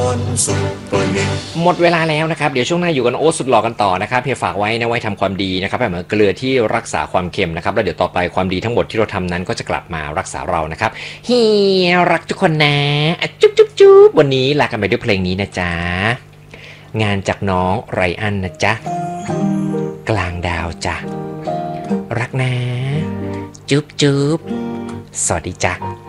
หมดเวลาแล้วนะครับเดี๋ยวช่วงหน้าอยู่กันโอ๊ตสุดหล่อกันต่อนะครับเพียฝากไว้นะไว้ทำความดีนะครับแบบเหมือนเกลือที่รักษาความเค็มนะครับแล้วเดี๋ยวต่อไปความดีทั้งหมดที่เราทำนั้นก็จะกลับมารักษาเรานะครับเฮียรักทุกคนนะจุ๊บจุ๊บจุ๊บวันนี้ลากันไปด้วยเพลงนี้นะจ๊ะงานจากน้องไรอันนะจ๊ะกลางดาวจ้ะรักนะจุ๊บจุ๊บสวัสดีจ้ะ